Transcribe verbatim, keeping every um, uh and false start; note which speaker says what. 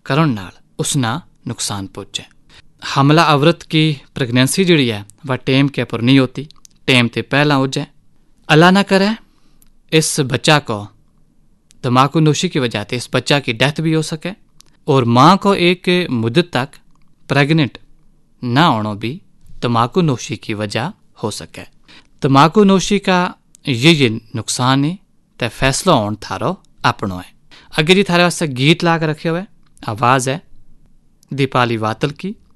Speaker 1: करन नाल उसना नुकसान पहुँचे। हमला औरत की प्रेगनेंसी जिहड़ी है वह टेम के ऊपर नहीं होती, टेम ते पहला हो जाए। अल्लाह ना करे इस बच्चा को तम्बाकू नोशी की वजह से इस बच्चा की डेथ भी हो सके और माँ को एक मुद्दत तक प्रेग्नेंट ना होना भी तम्बाकू नोशी की वजह हो सके। तम्बाकू नोशी का ये ये नुकसान है तो फैसला होन थारो अपनो है। अगे जी थारे वास्ते गीत ला के रखे हुए, आवाज़ है दीपाली वातल की,